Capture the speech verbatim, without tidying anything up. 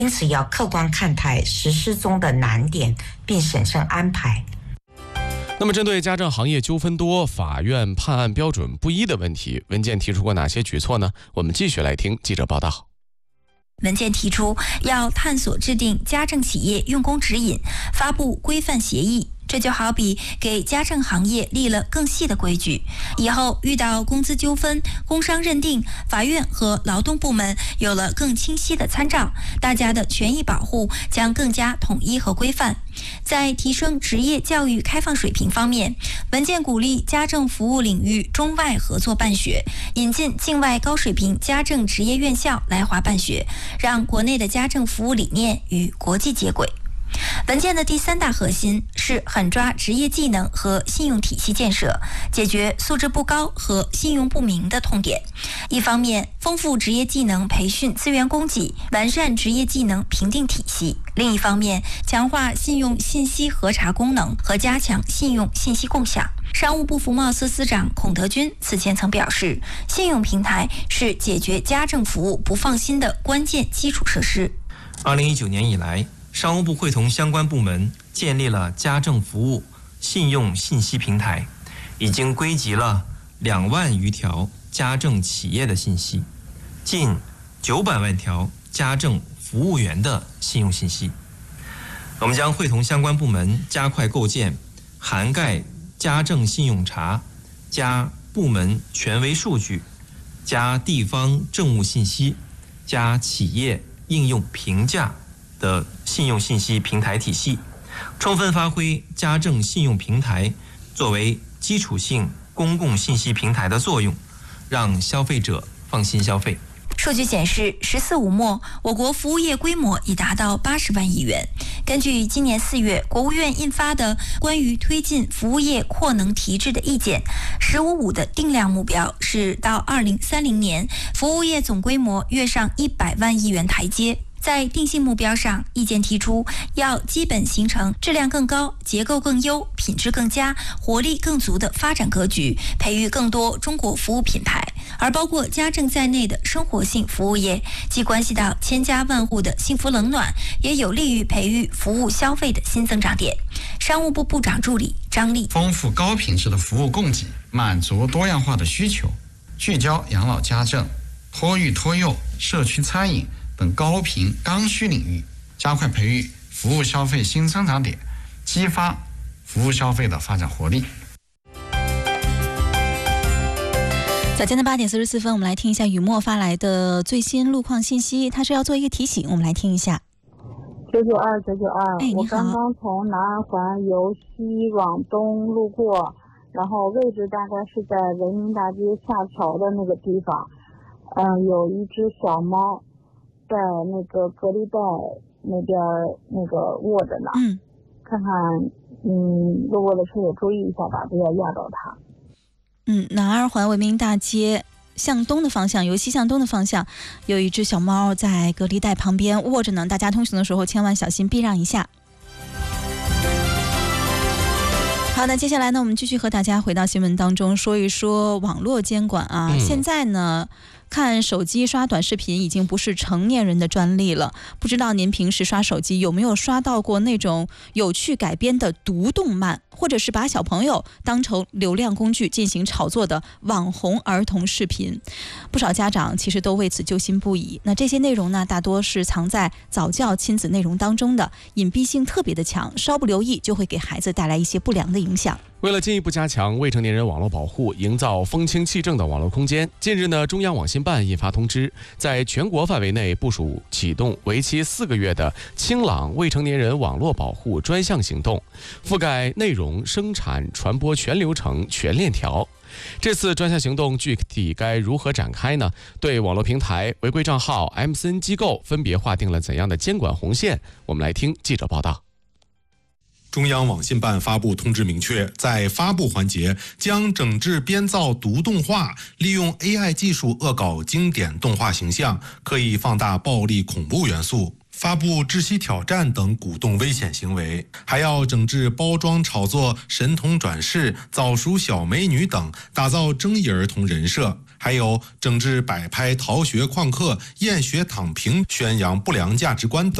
因此要客观看待实施中的难点，并审慎安排。 那么针对家政行业纠纷多、法院判案标准不一的问题，文件提出过哪些举措呢？我们继续来听记者报道。 文件提出要探索制定家政企业用工指引，发布规范协议。这就好比给家政行业立了更细的规矩，以后遇到工资纠纷、工伤认定，法院和劳动部门有了更清晰的参照，大家的权益保护将更加统一和规范。在提升职业教育开放水平方面，文件鼓励家政服务领域中外合作办学，引进境外高水平家政职业院校来华办学，让国内的家政服务理念与国际接轨。文件的第三大核心是狠抓职业技能和信用体系建设，解决素质不高和信用不明的痛点。一方面，丰富职业技能培训资源供给，完善职业技能评定体系；另一方面，强化信用信息核查功能和加强信用信息共享。商务部服贸司司长孔德军此前曾表示，信用平台是解决家政服务不放心的关键基础设施。 二零一九年以来，商务部会同相关部门建立了家政服务信用信息平台，已经归集了两万余条家政企业的信息，近九百万条家政服务员的信用信息。我们将会同相关部门加快构建涵盖家政信用查、加部门权威数据、加地方政务信息、加企业应用评价的信用信息平台体系，充分发挥家政信用平台作为基础性公共信息平台的作用，让消费者放心消费。 数据显示，十四五末，我国服务业规模已达到八十万亿元。根据今年四月国务院印发的关于推进服务业扩能提质的意见，十五五的定量目标是到二零三零年，服务业总规模跃上一百万亿元台阶。在定性目标上，意见提出要基本形成质量更高、结构更优、品质更佳、活力更足的发展格局，培育更多中国服务品牌。而包括家政在内的生活性服务业，既关系到千家万户的幸福冷暖，也有利于培育服务消费的新增长点。商务部部长助理张丽： 丰富高品质的服务供给，满足多样化的需求，聚焦养老家政、托育托幼、社区餐饮等高频刚需领域，加快培育服务消费新增长点，激发服务消费的发展活力。 早间的八点四十四分，我们来听一下雨墨发来的最新路况信息。他是要做一个提醒，我们来听一下。 九九二九九二， 哎， 我刚刚从南二环由西往东路过，然后位置大概是在人民大街下桥的那个地方。嗯，有一只小猫在那个隔离带那边那个卧着呢。 嗯， 看看，嗯，路过的车也注意一下吧，不要压到它。 嗯，南二环文明大街向东的方向，由西向东的方向，有一只小猫在隔离带旁边卧着呢，大家通行的时候千万小心避让一下。好的，接下来呢，我们继续和大家回到新闻当中，说一说网络监管啊。 嗯、 现在呢，看手机刷短视频已经不是成年人的专利了。不知道您平时刷手机有没有刷到过那种有趣改编的毒动漫，或者是把小朋友当成流量工具进行炒作的网红儿童视频？不少家长其实都为此揪心不已。那这些内容呢，大多是藏在早教亲子内容当中的，隐蔽性特别的强，稍不留意就会给孩子带来一些不良的影响。 为了进一步加强未成年人网络保护，营造风清气正的网络空间，近日呢，中央网信办印发通知，在全国范围内部署启动为期四个月的清朗未成年人网络保护专项行动，覆盖内容生产传播全流程全链条。这次专项行动具体该如何展开呢？对网络平台、违规账号、M C N 机构分别划定了怎样的监管红线？我们来听记者报道。 中央网信办发布通知明确，在发布环节将整治编造毒动画，利用 A I 技术恶搞经典动画形象，刻意放大暴力恐怖元素，发布窒息挑战等鼓动危险行为，还要整治包装炒作神童转世、早熟小美女等，打造争议儿童人设， 还有整治摆拍逃学旷课、厌学躺平、宣扬不良价值观等。